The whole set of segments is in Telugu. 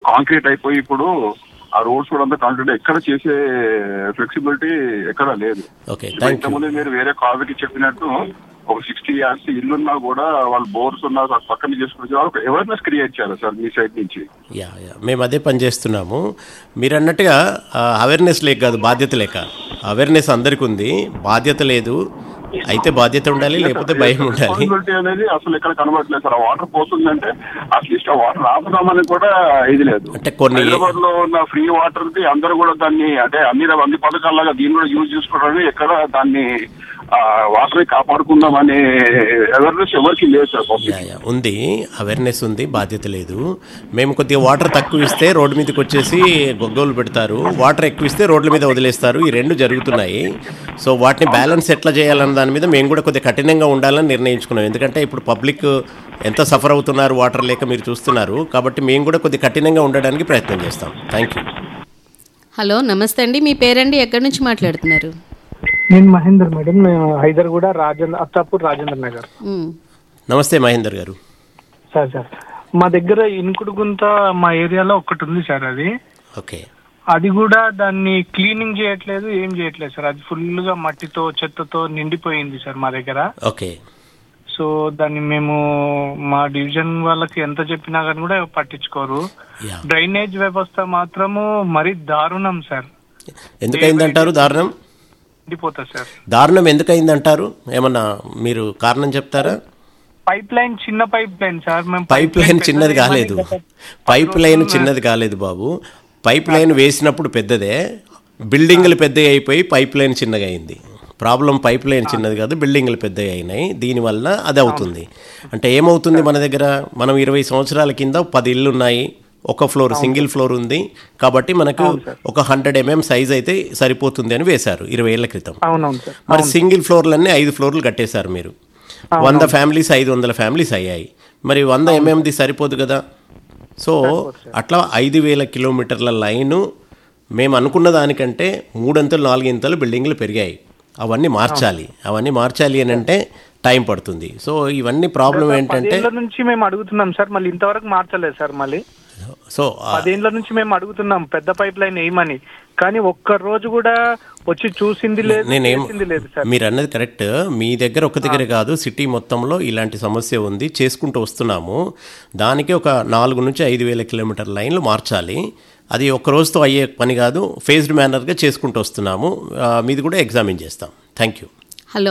కాంక్రీట్ అయిపోయి ఇప్పుడు ఆ రోడ్స్ కూడా అంతా కాంక్రీట్, ఎక్కడ చేసే ఫ్లెక్సిబిలిటీ ఎక్కడ లేదు. ఇంతకుముందు మీరు వేరే కాలకి చెప్పినట్టు ఒక 60 years ఇల్లున్నా కూడా వాళ్ళు బోర్స్ ఉన్నా పక్కన చేసుకుని ఒక అవేర్నెస్ క్రియేట్ చేయాలి సార్ మీ సైడ్ నుంచి. మేము అదే పని చేస్తున్నాము. మీరు అన్నట్టుగా అవేర్నెస్ లేక కాదు, బాధ్యత లేక. అవేర్నెస్ అందరికి ఉంది, బాధ్యత లేదు. అయితే బాధ్యత ఉండాలి, లేకపోతే భయం ఉండాలి. అనేది అసలు ఇక్కడ కనబడలేదు సార్. ఆ వాటర్ పోతుందంటే అట్లీస్ట్ ఆ వాటర్ ఆపుదామని కూడా ఇది లేదు. అంటే కొన్ని హైదరాబాద్ లో ఉన్న ఫ్రీ వాటర్ అందరూ కూడా దాన్ని అంటే అన్ని పథకాల్లాగా దీన్ని కూడా యూజ్ చేసుకోవడానికి ఎక్కడ దాన్ని వాటర్ కాపాడుకుందాం అనే అవేర్నెస్ ఎవరికి లేదు సార్. ఉంది, అవేర్నెస్ ఉంది, బాధ్యత లేదు. మేము కొద్దిగా వాటర్ తక్కువ ఇస్తే రోడ్డు మీదకి వచ్చేసి గొగ్గోలు పెడతారు, వాటర్ ఎక్కువ ఇస్తే రోడ్ల మీద వదిలేస్తారు. ఈ రెండు జరుగుతున్నాయి. సో వాటిని బ్యాలెన్స్ ఎట్లా చేయాలన్న దాని మీద మేము కూడా కొద్దిగా కఠినంగా ఉండాలని నిర్ణయించుకున్నాం. ఎందుకంటే ఇప్పుడు పబ్లిక్ ఎంత సఫర్ అవుతున్నారు వాటర్ లేక మీరు చూస్తున్నారు. కాబట్టి మేము కూడా కొద్దిగా కఠినంగా ఉండడానికి ప్రయత్నం చేస్తాం. Thank you. హలో, నమస్తే అండి. మీ పేరండి, ఎక్కడి నుంచి మాట్లాడుతున్నారు? నేను మహేందర్ మేడం, హైదర్గూడ అత్తాపూర్ రాజేంద్ర నగర్. నమస్తే మహేందర్ గారు. సార్ మా దగ్గర ఇనుకుడుగుంత మా ఏరియాలో ఒకటి ఉంది సార్. అది ఓకే, అది కూడా దాన్ని క్లీనింగ్ చేయట్లేదు, ఏం చేయట్లేదు సార్. అది ఫుల్ గా మట్టితో చెత్తతో నిండిపోయింది సార్ మా దగ్గర. ఓకే. సో దాన్ని మేము మా డివిజన్ వాళ్ళకి ఎంత చెప్పినా కానీ కూడా పట్టించుకోరు. డ్రైనేజ్ వ్యవస్థ మాత్రము మరీ దారుణం సార్. ఎందుకైందంటారు దారుణం? సార్ దారుణం ఎందుకైందంటారు? ఏమన్నా మీరు కారణం చెప్తారా? పైప్ లైన్, చిన్న pipe line sir. Pipe line చిన్నది కాలేదు, పైప్ లైన్ చిన్నది కాలేదు బాబు. పైప్ లైన్ వేసినప్పుడు పెద్దదే, బిల్డింగ్లు పెద్దగా అయిపోయి పైప్ లైన్ చిన్నగా అయింది. ప్రాబ్లం పైప్ లైన్ చిన్నది కాదు, బిల్డింగ్లు పెద్దగా అయినాయి. దీనివల్ల అది అవుతుంది. అంటే ఏమవుతుంది, మన దగ్గర మనం 20 సంవత్సరాల కింద 10 ఇళ్ళు ఉన్నాయి, ఒక ఫ్లోర్ సింగిల్ ఫ్లోర్ ఉంది. కాబట్టి మనకు ఒక 100 mm సైజ్ అయితే సరిపోతుంది అని వేశారు 20 ఏళ్ల క్రితం. మరి సింగిల్ ఫ్లోర్లన్నీ 5 ఫ్లోర్లు కట్టేశారు మీరు. 100 ఫ్యామిలీస్ 500 ఫ్యామిలీస్ అయ్యాయి. మరి 100 mm సరిపోదు కదా. సో అట్లా 5,000 కిలోమీటర్ల లైను మేము అనుకున్న దానికంటే 3 అంతలు 4 అంతలు బిల్డింగ్లు పెరిగాయి. అవన్నీ మార్చాలి అని అంటే టైం పడుతుంది. సో ఇవన్నీ ప్రాబ్లం ఏంటంటే నుంచి మేము అడుగుతున్నాం సార్, మళ్ళీ ఇంతవరకు మార్చలేదు సార్. మళ్ళీ సో 10 ఏళ్ల నుంచి మేము అడుగుతున్నాం పెద్ద పైప్ లైన్ వేయమని, కానీ ఒక్క రోజు కూడా వచ్చి చూసింది లేదు. మీరు అన్నది కరెక్ట్. మీ దగ్గర ఒక దగ్గర కాదు, సిటీ మొత్తంలో ఇలాంటి సమస్య ఉంది, చేసుకుంటూ వస్తున్నాము. దానికి ఒక 4 నుంచి 5,000 కిలోమీటర్ లైన్లు మార్చాలి. అది ఒక్క రోజుతో అయ్యే పని కాదు, ఫేజ్డ్ మేనర్గా చేసుకుంటూ వస్తున్నాము. మీది కూడా ఎగ్జామిన్ చేస్తాం. Thank you. హలో,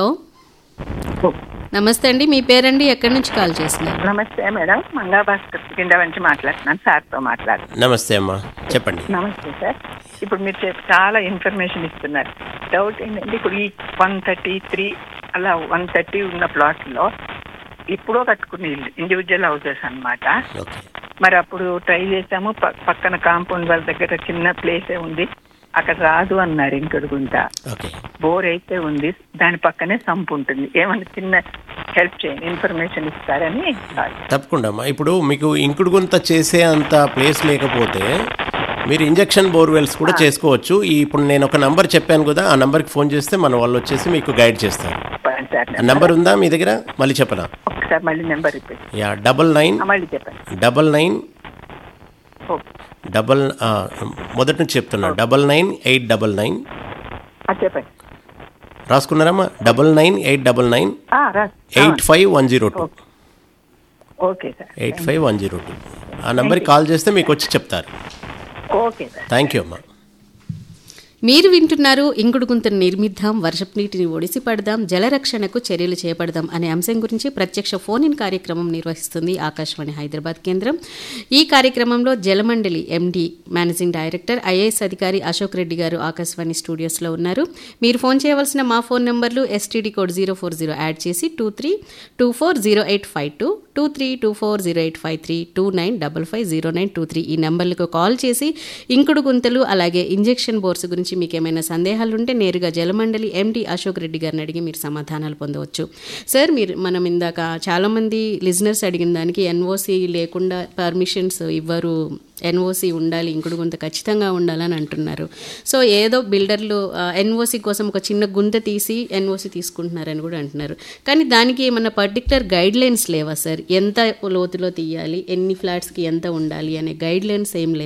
నమస్తే అండి. మీ పేరండి, ఎక్కడి నుంచి కాల్ చేస్తున్నారు? నమస్తే మేడం, మంగాభాస్కర్ కింద నుంచి మాట్లాడుతున్నాను. సార్తో మాట్లాడుతున్నాను. నమస్తే అమ్మా, చెప్పండి. నమస్తే సార్. ఇప్పుడు మీరు చాలా ఇన్ఫర్మేషన్ ఇస్తున్నారు. డౌట్ ఏంటంటే ఇప్పుడు ఈ 133 అలా 130 ఉన్న ప్లాట్లో ఇప్పుడో కట్టుకునే ఇల్లు, ఇండివిజువల్ హౌసెస్ అన్నమాట. మరి అప్పుడు ట్రై చేసాము, పక్కన కాంపౌండ్ వాళ్ళ దగ్గర చిన్న ప్లేసే ఉంది, అక్కడ రాదు అన్నారు. ఇంకొడుగుంట బోర్ అయితే ఉంది, దాని పక్కనే సంపు ఉంటుంది. ఏమన్నా చిన్న హెల్ప్ చేయండి, ఇన్ఫర్మేషన్ ఇస్తారని. తప్పకుండా అమ్మా. ఇప్పుడు మీకు ఇంకుడుగుంత చేసే అంత ప్లేస్ లేకపోతే మీరు ఇంజక్షన్ బోర్వెల్స్ కూడా చేసుకోవచ్చు. ఇప్పుడు నేను ఒక నంబర్ చెప్పాను కదా, ఆ నంబర్కి ఫోన్ చేస్తే మన వాళ్ళు వచ్చేసి మీకు గైడ్ చేస్తారు. నంబర్ ఉందా మీ దగ్గర? మళ్ళీ చెప్పనా? ఒకసారి మళ్ళీ నెంబర్ చెప్పండి. 99 మొదటి నుంచి చెప్తున్నా, 99 చెప్పండి. రాసుకున్నారమ్మా? 99 85102. Okay sir, 85102. ఆ నెంబర్కి కాల్ చేస్తే మీకు వచ్చి చెప్తారు. ఓకే సార్, థ్యాంక్ యూ అమ్మా. మీరు వింటున్నారు ఇంకుడుగుంతను నిర్మిద్దాం, వర్షపు నీటిని ఒడిసి పడదాం, జలరక్షణకు చర్యలు చేపడదాం అనే అంశం గురించి ప్రత్యక్ష ఫోన్ ఇన్ కార్యక్రమం నిర్వహిస్తుంది ఆకాశవాణి హైదరాబాద్ కేంద్రం. ఈ కార్యక్రమంలో జలమండలి ఎండి మేనేజింగ్ డైరెక్టర్ ఐఏఎస్ అధికారి అశోక్ రెడ్డి గారు ఆకాశవాణి స్టూడియోస్లో ఉన్నారు. మీరు ఫోన్ చేయవలసిన మా ఫోన్ నెంబర్లు STD కోడ్ 040 యాడ్ చేసి 23240852, 23240853, 29550923 ఈ నెంబర్లకు కాల్ చేసి ఇంకుడు గుంతలు అలాగే ఇంజెక్షన్ బోర్స్ గురించి మీకు ఏమైనా సందేహాలు ఉంటే నేరుగా జలమండలి ఎండి అశోక్ రెడ్డి గారిని అడిగి మీరు సమాధానాలు పొందవచ్చు. సార్, మనం ఇందాక చాలామంది లిజనర్స్ అడిగిన దానికి NOC లేకుండా పర్మిషన్స్ ఇవ్వరు, NOC ఉండాలి, ఇంకుడు గుంత ఖచ్చితంగా ఉండాలని అంటున్నారు. సో ఏదో బిల్డర్లు NOC కోసం ఒక చిన్న గుంత తీసి NOC తీసుకుంటున్నారని కూడా అంటున్నారు. కానీ దానికి ఏమన్నా పర్టికులర్ గైడ్ లైన్స్ లేవా సార్? ఎంత లోతులో తీయాలి, ఎన్ని ఫ్లాట్స్కి ఎంత ఉండాలి అనే గైడ్ లైన్స్ ఏం లేవు?